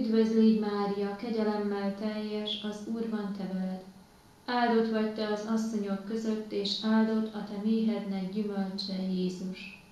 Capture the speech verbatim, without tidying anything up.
Üdvözlégy Mária, kegyelemmel teljes, az Úr van te veled. Áldott vagy te az asszonyok között, és áldott a te méhednek gyümölcse, Jézus.